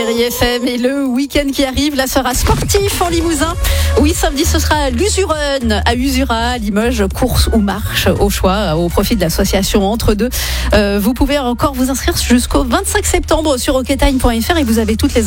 FM et le week-end qui arrive, là sera sportif en Limousin. Oui, samedi ce sera l'Usurun à Usura, Limoges, course ou marche au choix, au profit de l'association Entre Deux. Vous pouvez encore vous inscrire jusqu'au 25 septembre sur oketime.fr et vous avez toutes les